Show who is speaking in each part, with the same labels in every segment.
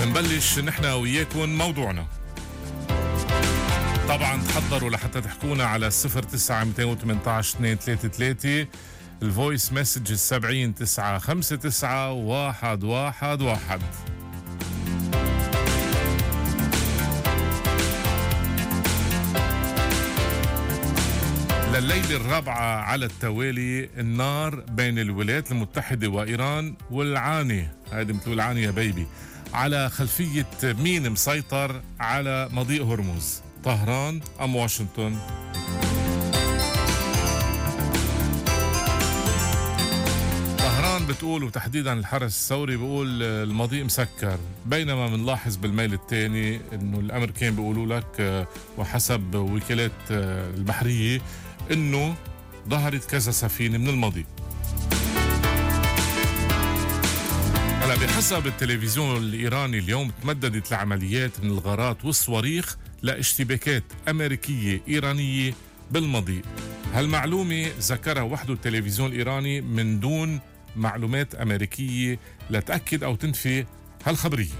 Speaker 1: نبلش نحن وياكم موضوعنا. طبعا تحضروا لحتى تحكونا على 09-218-233 الفويس مسج 70-959-111. لليلة الرابعة على التوالي النار بين الولايات المتحدة وإيران والعاني، هذه مثل العاني يا بيبي، على خلفية مين مسيطر على مضيق هرمز، طهران أم واشنطن؟ طهران بتقول، وتحديدا الحرس الثوري بيقول المضيق مسكر، بينما بنلاحظ بالميل الثاني انه الامريكان بيقولوا لك وحسب وكالات البحرية انه ظهرت كذا سفينة من المضيق. هلا بحسب التلفزيون الإيراني اليوم تمددت العمليات من الغارات والصواريخ لاشتباكات أمريكية إيرانية بالمضيق. هالمعلومة ذكرها وحده التلفزيون الإيراني من دون معلومات أمريكية لتأكد أو تنفي هالخبرية.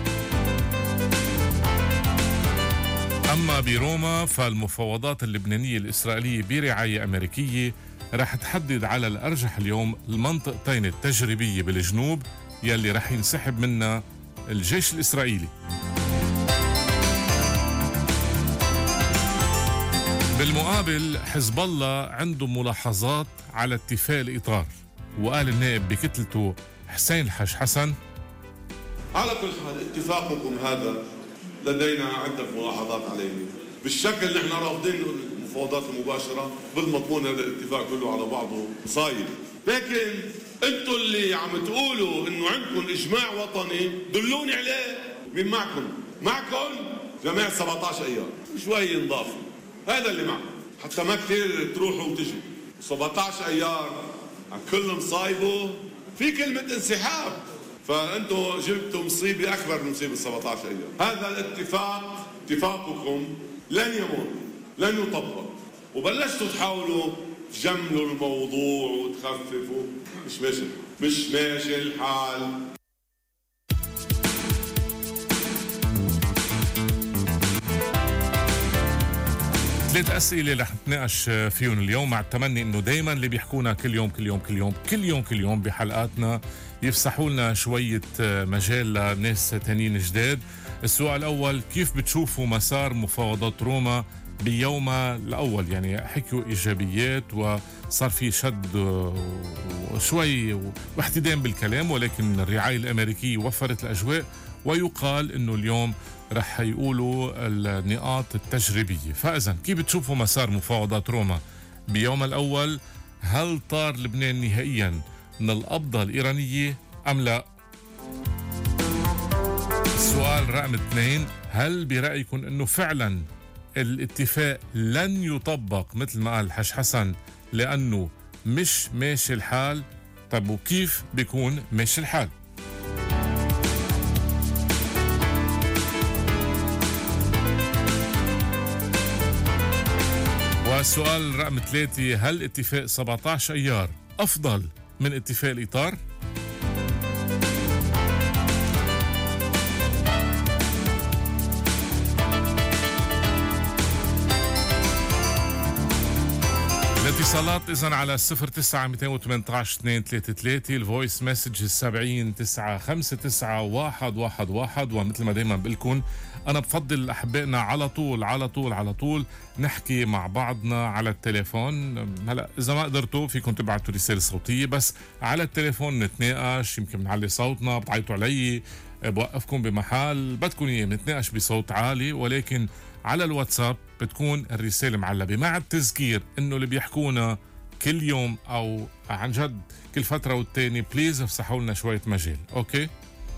Speaker 1: أما بروما فالمفاوضات اللبنانية الإسرائيلية برعاية أمريكية رح تحدد على الأرجح اليوم المنطقتين التجريبية بالجنوب يلي رح ينسحب منها الجيش الإسرائيلي. بالمقابل حزب الله عنده ملاحظات على اتفاق الإطار، وقال النائب بكتلته حسين الحاج حسن:
Speaker 2: على كل حال اتفاقكم هذا لدينا عدة ملاحظات عليه. بالشكل نحن رافضين المفاوضات المباشرة، بالمضمون هذا الاتفاق كله على بعضه صاير، لكن انتم اللي عم تقولوا انه عندكم اجماع وطني دلوني عليه. مين معكم؟ معكم جماعة 17 ايار، شوي نضاف، هذا اللي معكم حتى ما كثير تروحوا وتجي. 17 ايار عن كل مصايبه في كلمة انسحاب، فانتم جبتوا مصيبة اكبر من مصيبة 17 ايار. هذا الاتفاق اتفاقكم لن يمر، لن يطبق، وبلشتوا تحاولوا تجملوا الموضوع وتخففوا. مش ماشي الحال.
Speaker 1: 3 أسئلة رح نتناقش فيهم اليوم، مع التمني انه دايما اللي بيحكونا كل يوم بحلقاتنا يفسحوا لنا شوية مجال لناس تانيين جداد. السؤال الأول: كيف بتشوفوا مسار مفاوضات روما بيومها الأول؟ يعني حكوا إيجابيات وصار في شد وشوي واحتدام بالكلام، ولكن الرعاية الأمريكية وفرت الأجواء، ويقال أنه اليوم رح يقولوا النقاط التجريبية. فإذا كيف بتشوفوا مسار مفاوضات روما بيوم الأول؟ هل طار لبنان نهائيا من القبضة الإيرانية أم لا؟ السؤال رقم 2: هل برأيكم أنه فعلا الاتفاق لن يطبق مثل ما قال الحاج حسن لأنه مش ماشي الحال؟ طب وكيف بيكون ماشي الحال؟ والسؤال رقم 3: هل اتفاق 17 أيار أفضل من اتفاق الإطار؟ الاتصالات إذن على 09-218-233 الفويس مسج 70-959-111. ومثل ما دايما بقلكن أنا بفضل أحبائنا على طول نحكي مع بعضنا على التليفون. هلأ إذا ما قدرتوا فيكم تبعتوا رسالة صوتية، بس على التليفون نتناقش، يمكن بنعلي صوتنا، بتعيطوا علي، بوقفكم بمحل بدكم إياه بنتناقش بصوت عالي، ولكن على الواتساب بتكون الرسالة معلبة مع التذكير إنه اللي بيحكونا كل يوم أو عن جد كل فترة والتاني بليز افسحوا لنا شوية مجال. أوكي؟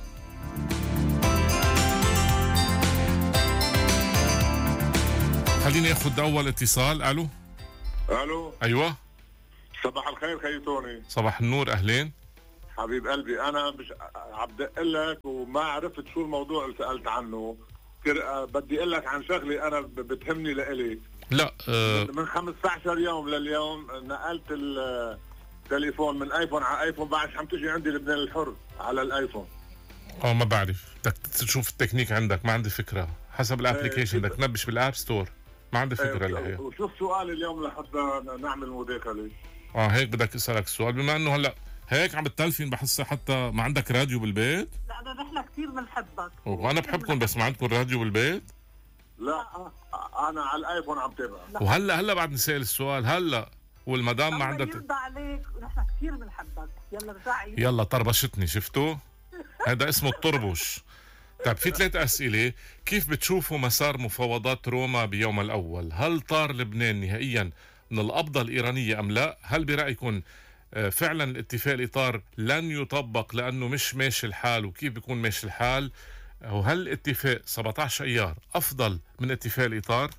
Speaker 1: خليني اخذ اول اتصال. الو. ايوه
Speaker 3: صباح الخير خيتوني.
Speaker 1: صباح النور، اهلين
Speaker 3: حبيب قلبي. انا مش عم بدق لك وما عرفت شو الموضوع اللي سالت عنه. بدي اقول لك عن شغلي انا بتهمني لإلي.
Speaker 1: لا
Speaker 3: من 15 يوم لليوم نقلت التليفون من ايفون على ايفون، بعد عم تجي عندي لبنان الحر على الايفون.
Speaker 1: ما بعرف، بدك تشوف التكنيك عندك، ما عندي فكرة. حسب الابليكيشن بدك تنبش بالاب ستور، ما عندي فكرة الحقيقة.
Speaker 3: وشوف سؤال اليوم لحتى نعمل مداخلة.
Speaker 1: هيك بدك اسألك السؤال، بما انه هلا هيك عم بتلفين، بحس حتى ما عندك راديو بالبيت.
Speaker 4: لا نحن كثير بنحبك
Speaker 1: وانا بحبكم، بس ما عندكم راديو بالبيت؟
Speaker 3: لا انا على الايفون عم تابع.
Speaker 1: وهلا بعد نسأل السؤال هلا، والمدام ما عندها
Speaker 4: يرضى عليك، ونحن كثير بنحبك. يلا رجعي.
Speaker 1: يلا طربشتني، شفتوا؟ هذا اسمه الطربش. طيب في 3 أسئلة. كيف بتشوفوا مسار مفاوضات روما بيوم الأول؟ هل طار لبنان نهائيا من القبضة الإيرانية أم لا؟ هل برأيكم فعلا الاتفاق الإطار لن يطبق لأنه مش ماشي الحال؟ وكيف بيكون ماشي الحال؟ وهل اتفاق 17 أيار أفضل من اتفاق الإطار؟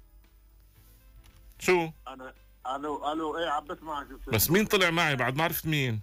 Speaker 1: شو؟
Speaker 3: انا الو ايه عم بسمعك.
Speaker 1: بس مين طلع معي بعد ما عرفت مين؟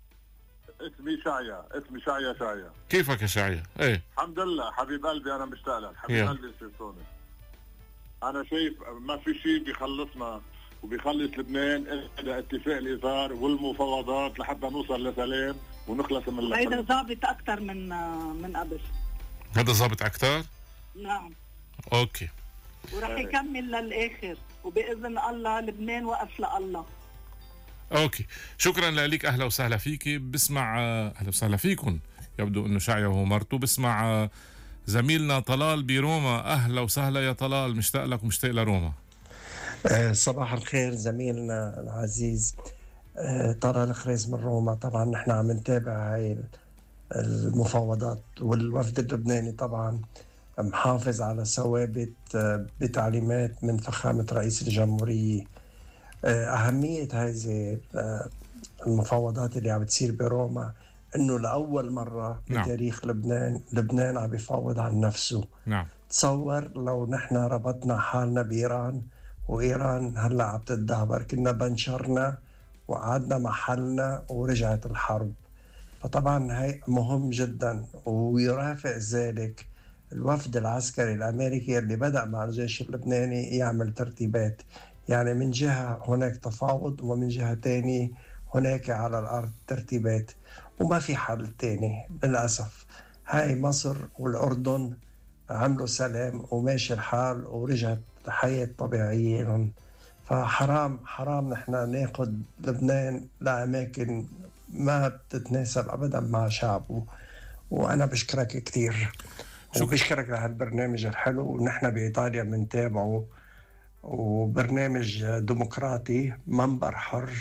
Speaker 3: اسمي شايا.
Speaker 1: كيفك يا شايا؟ ايه
Speaker 3: الحمد لله حبيب قلبي، انا مشتاق لك حبيب قلبي السيرتوني. انا شايف ما في شيء بيخلصنا وبيخلص لبنان الا اتفاق الاطار والمفاوضات لحتى نوصل لسلام ونخلص من
Speaker 4: هيدا ظابط اكثر من قبل.
Speaker 1: هذا ظابط اكثر؟
Speaker 4: نعم.
Speaker 1: اوكي.
Speaker 4: ورح يكمل للاخر، وباذن الله لبنان وقف لله.
Speaker 1: اوكي، شكرا لك. اهلا وسهلا فيكي. بسمع اهلا وسهلا فيكم. يبدو انه شاعية وهو مرته. بسمع زميلنا طلال بروما. اهلا وسهلا يا طلال، مشتاق لك ومشتاق لروما.
Speaker 5: صباح الخير زميلنا العزيز طلال الخريز من روما. طبعا نحن عم نتابع هاي المفاوضات، والوفد اللبناني طبعا محافظ على ثوابت بتعليمات من فخامة رئيس الجمهورية. أهمية هذه المفاوضات اللي عم بتصير بروما إنه لأول مرة بتاريخ لبنان عم بيفاوض عن نفسه.
Speaker 1: نعم.
Speaker 5: تصور لو نحن ربطنا حالنا بإيران، وإيران هلأ عم تتدهور، كنا بنشرنا وقعدنا محلنا ورجعت الحرب. فطبعا هاي مهم جدا. ويرافق ذلك الوفد العسكري الأمريكي اللي بدأ مع الجيش اللبناني يعمل ترتيبات. يعني من جهة هناك تفاوض، ومن جهة تاني هناك على الأرض ترتيبات، وما في حل تاني للأسف. هاي مصر والأردن عملوا سلام وماشي الحال ورجعت حياة طبيعية لهم. فحرام نحن ناخد لبنان لأماكن ما بتتناسب أبدا مع شعبه. وأنا بشكرك كتير، وبشكرك لهالبرنامج الحلو، ونحن بإيطاليا بنتابعه، وبرنامج ديمقراطي منبر حر،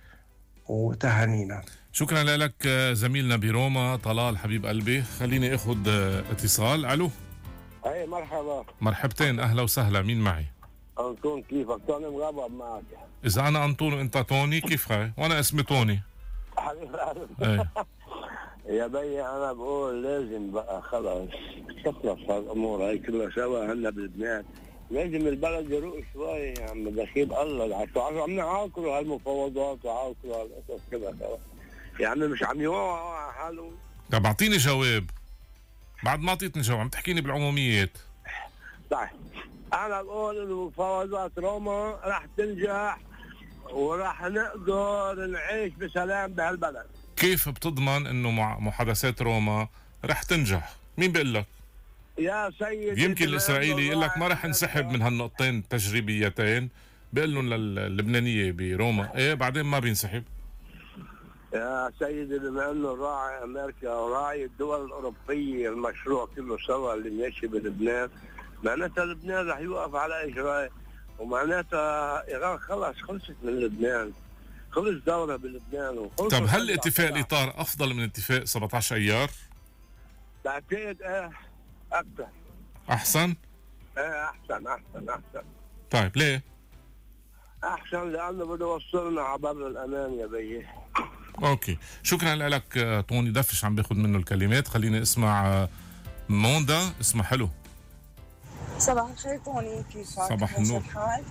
Speaker 5: وتهانينا.
Speaker 1: شكرا لك زميلنا بروما طلال حبيب قلبي. خليني اخذ اتصال. الو.
Speaker 6: اي مرحبا.
Speaker 1: مرحبتين، اهلا وسهلا. مين معي؟
Speaker 6: أنطون. كيفك؟ توني مغرب معك.
Speaker 1: اذا انا انطون وانت توني كيف هاي؟ وانا اسمي توني.
Speaker 6: حبيبي يا بي انا بقول لازم بقى خلص تخلص هالامور هاي كلها سوا. هلا بلبنان لازم البلد يروق شوي يا عم دخيل الله. عم نعاقلوا هالمفاوضات وعاقلوا هالقصص كلها سوا يا عمي، مش عم يوقعوا على حالهم.
Speaker 1: طب اعطيني جواب. بعد ما اعطيتني جواب عم تحكيني بالعموميات.
Speaker 6: طيب انا بقول المفاوضات روما راح تنجح وراح نقدر نعيش بسلام بهالبلد.
Speaker 1: كيف بتضمن انه محادثات روما رح تنجح؟ مين بيقول لك؟
Speaker 6: يا سيدي
Speaker 1: يمكن الاسرائيلي يقول لك ما رح نسحب من هالنقطتين التجريبيتين، بيقول لهم اللبنانيه بروما ايه بعدين ما بينسحب.
Speaker 6: يا سيدي بما انه راعي امريكا وراعي الدول الاوروبيه المشروع كله سوا اللي ماشي بلبنان، معناتها لبنان رح يوقف على اجرائه، ومعناتها ايران خلصت من لبنان، خلص دورها بلبنان.
Speaker 1: طب هل اتفاق الاطار افضل من اتفاق 17 ايار؟
Speaker 6: بعتقد اكثر.
Speaker 1: احسن؟
Speaker 6: احسن.
Speaker 1: طيب ليه؟
Speaker 6: احسن لانه بده يوصلنا على بر الامان يا بيي.
Speaker 1: اوكي، شكرا لك طوني. دفش عم باخذ منه الكلمات. خليني اسمع موندا. اسمها حلو.
Speaker 7: صباح الخير طوني، كيفك؟
Speaker 1: صباح النور.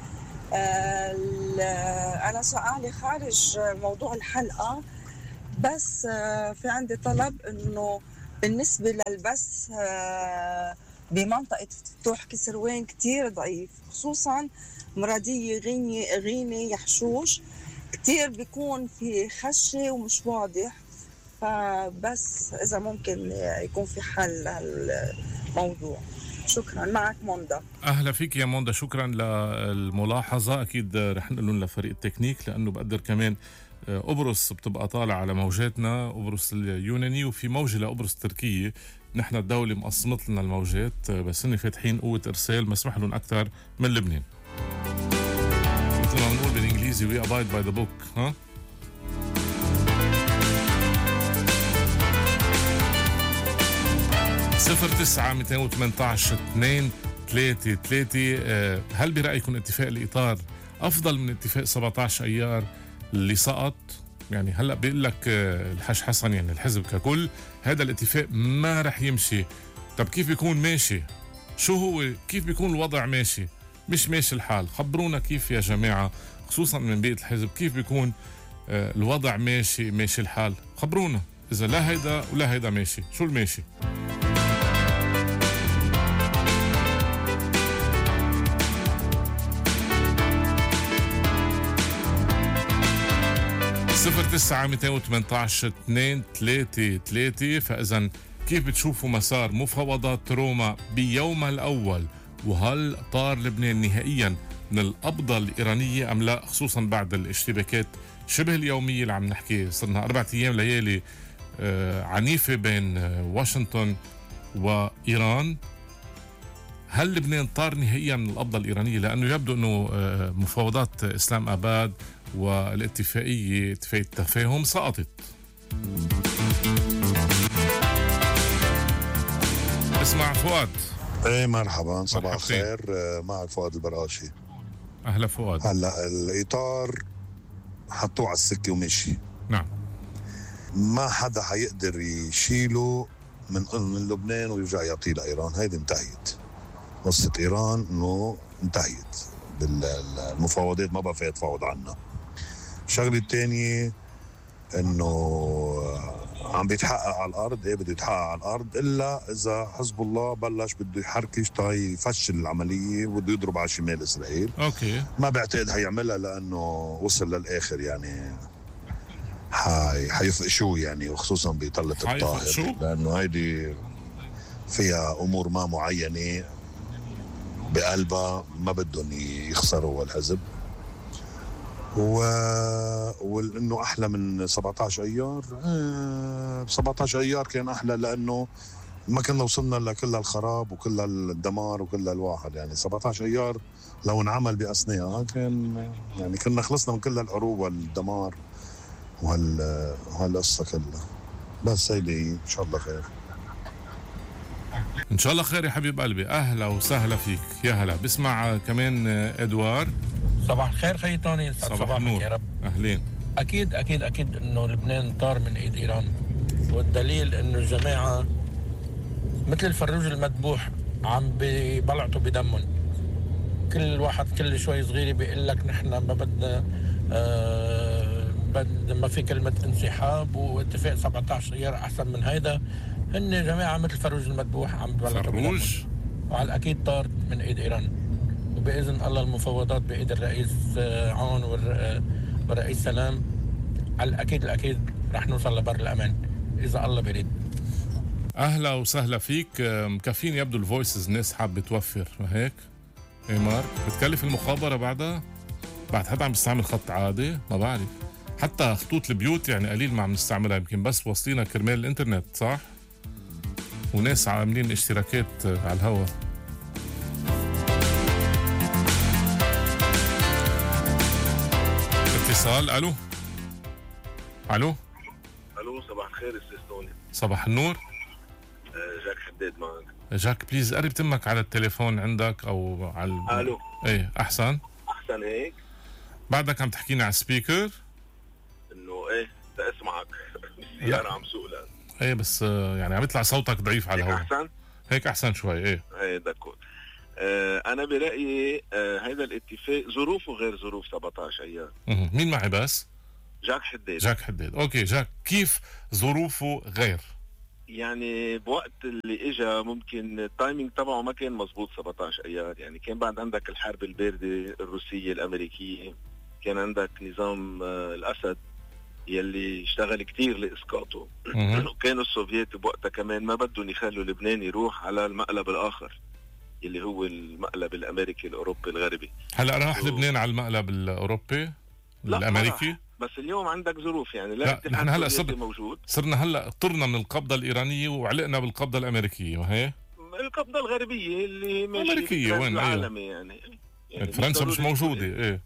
Speaker 7: أنا سؤالي خارج موضوع الحلقة، بس في عندي طلب إنه بالنسبة للبث بمنطقة فتوح كسروان كتير ضعيف، خصوصا مرادية غيني يحشوش كتير بيكون في خشة ومش واضح، فبس إذا ممكن يكون في حل للموضوع. شكرا. معك موندا.
Speaker 1: اهلا فيك يا موندا، شكرا للملاحظه. اكيد رح نقول لهم لفريق التكنيك، لانه بقدر كمان قبرص بتبقى طالعه على موجاتنا، قبرص اليوناني، وفي موجه لقبرص التركيه. نحن الدوله مقسمت لنا الموجات، بس هن فاتحين قوه ارسال مسمح لهم اكثر من لبنان. مثل ما بنقول بالانجليزي we abide by the book. ها 09-218-233. هل برأيكم اتفاق الإطار أفضل من اتفاق 17 أيار اللي سقط؟ يعني هلأ بيقول لك الحاج حسن، يعني الحزب ككل، هذا الاتفاق ما رح يمشي. طب كيف بيكون ماشي؟ شو هو؟ كيف بيكون الوضع ماشي؟ مش ماشي الحال. خبرونا كيف يا جماعة، خصوصا من بيئة الحزب، كيف بيكون الوضع ماشي الحال. خبرونا إذا لا هيدا ولا هيدا ماشي، شو الماشي؟ صفر 9-218-233. فإذا كيف بتشوفوا مسار مفاوضات روما بيومها الأول؟ وهل طار لبنان نهائيا من القبضة الإيرانية أم لا، خصوصا بعد الاشتباكات شبه اليومية اللي عم نحكي؟ صرنا 4 أيام ليالي عنيفة بين واشنطن وإيران. هل لبنان طار نهائيا من القبضة الإيرانية؟ لأنه يبدو أنه مفاوضات إسلام آباد والاتفاقية اتفاقية التفاهم سقطت. اسمع فؤاد.
Speaker 8: ايه مرحبا، صباح الخير. معك فؤاد البراشي.
Speaker 1: اهلا فؤاد.
Speaker 8: هلا الاطار حطوه على السكه ومشي.
Speaker 1: نعم.
Speaker 8: ما حدا حيقدر يشيله من لبنان ويرجع يعطيه لايران. هيدي انتهيت قصه ايران، انه انتهيت بالمفاوضات، ما بقى فيها تفاوض عنها. الشغله الثانيه انه عم بيتحقق على الارض. ايه بده يتحقق على الارض، الا اذا حزب الله بلش بده يحركش تا يفشل العمليه وبده يضرب على شمال اسرائيل.
Speaker 1: اوكي.
Speaker 8: ما بعتقد حيعملها لانه وصل للاخر، يعني حيفقشوه يعني، وخصوصا بطلة الطاهر، لانه هيدي فيها امور ما معينه بقلبها ما بدهم يخسروا الحزب. وانه احلى من 17 ايار. 17 ايار كان احلى، لانه ما كنا وصلنا لكل الخراب وكل الدمار وكل الواحد. يعني 17 ايار لو انعمل باثناءها كان يعني كنا خلصنا من كل الحروب والدمار وهالقصه كلها. بس هيدي ان شاء الله خير.
Speaker 1: ان شاء الله خير يا حبيب قلبي. اهلا وسهلا فيك. يا هلا. بسمع كمان ادوار.
Speaker 9: صباح الخير خي توني.
Speaker 1: صباح النور.
Speaker 9: يا رب.
Speaker 1: اهلين.
Speaker 9: اكيد انه لبنان طار من ايد ايران، والدليل انه الجماعه مثل الفروج المذبوح عم بيبلعطوا بدمهم. كل واحد كل شوي صغير بيقول لك نحن ما بدنا ما في كلمه انسحاب، واتفاق 17 ايار احسن من هيدا. هن جماعه مثل الفروج المذبوح عم بيبلعطوا بدمهم، وعلى الاكيد طار من ايد ايران. وباذن الله المفاوضات بايد الرئيس عون والرئيس سلام على الاكيد رح نوصل لبر الامان اذا الله بيريد.
Speaker 1: اهلا وسهلا فيك. مكفين يبدو الفويسز، ناس حابه توفر، ما هيك؟ ايه مارك، بتكلف المخابره بعد حدا عم بيستعمل خط عادي؟ ما بعرف. حتى خطوط البيوت يعني قليل ما عم نستعملها، يمكن بس وصلينا كرمال الانترنت، صح؟ وناس عاملين اشتراكات على الهواء. اتصال. الو.
Speaker 10: صباح الخير استاذ توني.
Speaker 1: صباح النور.
Speaker 10: جاك حداد معك.
Speaker 1: جاك بليز قرب تمك على التليفون عندك او على
Speaker 10: الو.
Speaker 1: ايه احسن
Speaker 10: هيك.
Speaker 1: بعدك عم تحكينا على السبيكر.
Speaker 10: انه ايه بدي اسمعك. السيارة عم سوق الان.
Speaker 1: ايه بس يعني عم يطلع صوتك ضعيف على الهواء.
Speaker 10: احسن
Speaker 1: هيك احسن شوي. ايه
Speaker 10: دكور. انا برايي هذا الاتفاق ظروفه غير ظروف 17 ايار.
Speaker 1: مين معي بس؟
Speaker 10: جاك حداد.
Speaker 1: اوكي جاك، كيف ظروفه غير؟
Speaker 10: يعني بوقت اللي اجى ممكن التايمينج تبعه ما كان مزبوط 17 ايار. يعني كان بعد عندك الحرب الباردة الروسية الامريكية، كان عندك نظام الاسد يلي اشتغل كتير لإسقاطه. وكانوا السوفييت بوقتها كمان ما بدهم يخلوا لبنان يروح على المقلب الآخر اللي هو المقلب الأمريكي الأوروبي الغربي.
Speaker 1: هلأ راح لبنان على المقلب الأوروبي الأمريكي؟
Speaker 10: بس اليوم عندك ظروف يعني
Speaker 1: لا نحن هلأ
Speaker 10: موجود.
Speaker 1: صرنا هلأ طرنا من القبضة الإيرانية وعلقنا بالقبضة الأمريكية، وهي
Speaker 10: القبضة الغربية اللي ماشي
Speaker 1: أمريكية وين
Speaker 10: العالمي يعني
Speaker 1: فرنسا مش موجودة. إيه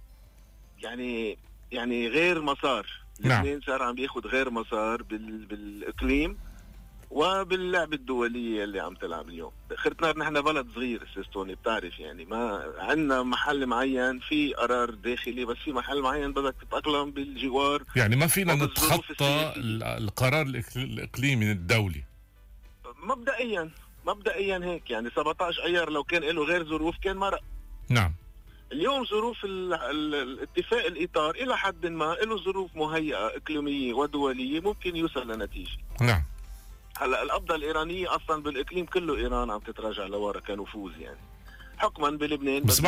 Speaker 10: يعني غير مسار.
Speaker 1: نعم.
Speaker 10: لبنان صار عم بياخد غير مسار بالإقليم وباللعبة الدولية اللي عم تلعب اليوم. خرتنا نحن بلد صغير سيستوني، بتعرف يعني ما عندنا محل معين في قرار داخلي، بس في محل معين بدك تتأقلم بالجوار.
Speaker 1: يعني ما فينا نتخطى القرار الإقليمي الدولي
Speaker 10: مبدئيا هيك يعني. 17 أيار لو كان له غير ظروف كان مرق.
Speaker 1: نعم.
Speaker 10: اليوم ظروف الاتفاق الإطار إلى حد ما له ظروف مهيئة إقليمية ودولية ممكن يوصل لنتيجة.
Speaker 1: نعم.
Speaker 10: هلا القبضة الإيرانية أصلا بالإقليم كله إيران عم تتراجع لورا كنفوذ يعني، حكما بلبنان.
Speaker 1: بس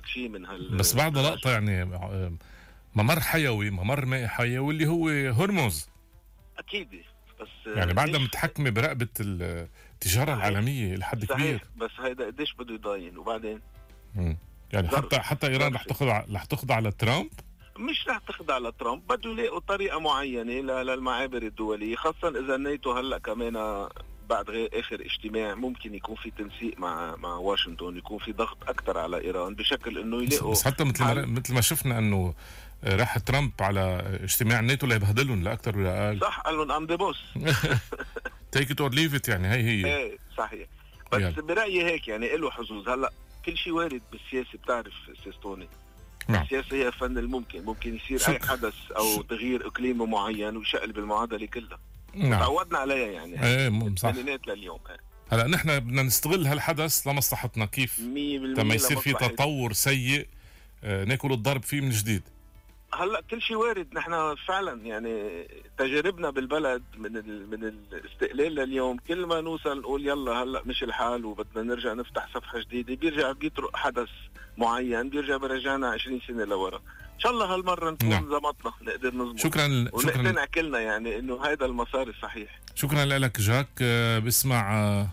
Speaker 1: بعد لقطة يعني ممر حيوي، ممر مائي حيوي اللي هو هرمز.
Speaker 10: أكيد بس
Speaker 1: يعني بعدها متحكمة برقبة التجارة العالمية لحد كبير.
Speaker 10: بس هيدا قديش بده يضاين وبعدين
Speaker 1: يعني حتى إيران رح تخضع على ترامب.
Speaker 10: مش رح تخضع لترامب، بده يلاقوا طريقة معينة للمعابر الدولية، خاصة إذا الناتو هلأ كمان بعد آخر اجتماع ممكن يكون في تنسيق مع واشنطن، يكون في ضغط أكتر على إيران بشكل إنه يلاقوا.
Speaker 1: بس حتى مثل ما شفنا إنه راح ترامب على اجتماع الناتو ليبهدلهم لأكتر ولا أقل.
Speaker 10: صح، قال لهم I'm the boss.
Speaker 1: take it or leave it يعني هي.
Speaker 10: ايه صحيح. بس برأيي هيك يعني له حظوظ. هلأ كل شيء وارد بالسياسة، بتعرف سيستوني.
Speaker 1: نعم.
Speaker 10: السياسة هي فن الممكن، ممكن يصير أي حدث أو تغيير إقليمي معين ويشقلب المعادلة كلها.
Speaker 1: نعم.
Speaker 10: تعودنا عليها يعني.
Speaker 1: ايه صح.
Speaker 10: لليوم.
Speaker 1: هلا نحن بدنا نستغل هالحدث لمصلحتنا، كيف لما يصير في تطور سيء ناكل الضرب فيه من جديد.
Speaker 10: هلا كل شيء وارد. نحن فعلا يعني تجاربنا بالبلد من الاستقلال لليوم، كل ما نوصل نقول يلا هلا مش الحال وبدنا نرجع نفتح صفحة جديدة، بيطرق حدث معين برجعنا 20 سنة لورا. ان شاء الله هالمرة نكون زمطنا نقدر نضمن.
Speaker 1: شكرا.
Speaker 10: ونقدر كلنا يعني انه هذا المسار الصحيح.
Speaker 1: شكرا لك جاك. بسمع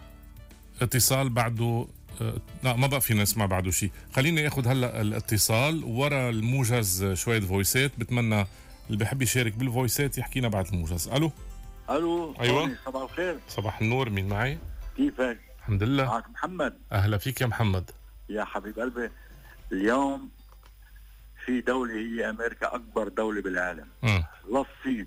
Speaker 1: اتصال بعده. لا ما بقى فينا نسمع بعده شيء. خليني اخذ هلا الاتصال ورا الموجز شوية فويسات. بتمنى اللي بحب يشارك بالفويسات يحكينا بعد الموجز. الو. ايوه
Speaker 11: صباح الخير.
Speaker 1: صباح النور. مين معي؟
Speaker 11: كيفك؟
Speaker 1: الحمد لله.
Speaker 11: معك محمد.
Speaker 1: اهلا فيك يا محمد.
Speaker 11: يا حبيب قلبي، اليوم في دولة هي امريكا، اكبر دولة بالعالم. لا الصين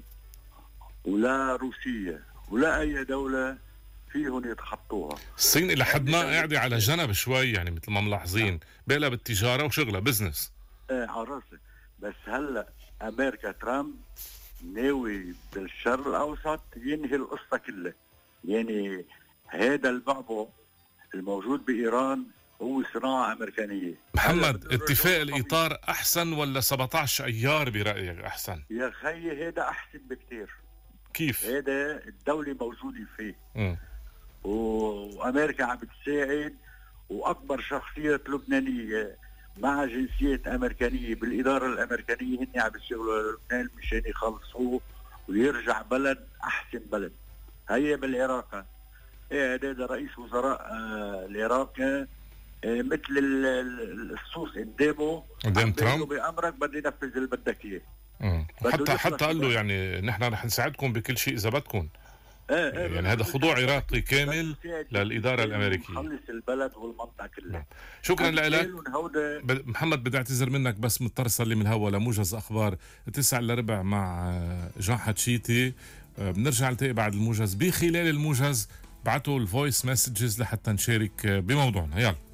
Speaker 11: ولا روسيا ولا اي دولة فيهم يتخطوها.
Speaker 1: الصين الى حد ما قاعدة على جنب شوي يعني مثل ما ملاحظين، بقى بالتجارة وشغلها بزنس.
Speaker 11: على راسي. بس هلا امريكا ترامب ناوي بالشرق الاوسط ينهي القصة كلها. يعني هذا البعبع الموجود بايران هو صناعة امريكانية.
Speaker 1: محمد، اتفاق الاطار احسن ولا 17 ايار برأيك احسن؟
Speaker 11: يا خيي هذا احسن بكتير.
Speaker 1: كيف؟
Speaker 11: هذا الدولة موجودة فيه. وامريكا عم بتساعد، واكبر شخصيات لبنانية مع جنسيات امريكانية بالادارة الامريكانية هن عم يشتغلوا لبنان مشان يخلصوه ويرجع بلد احسن بلد. هي بالعراق هذا رئيس وزراء العراق مثل الصوص قدام ترامب بأمرك بدي ينفذ اللي بدك اياه.
Speaker 1: حتى قال له يعني نحن رح نساعدكم بكل شيء اذا بدكم. يعني هذا خضوع عراقي كامل للإدارة الأمريكية.
Speaker 11: خلص البلد والمنطقة كلها.
Speaker 1: شكرا لك محمد. بدي اعتذر منك بس مضطر صلي من الهوا لموجز أخبار 9:15 مع جان حتشيتي. بنرجع نلتقي بعد الموجز. بخلال الموجز بعتوا الفويس مسجز لحتى نشارك بموضوعنا. يلا.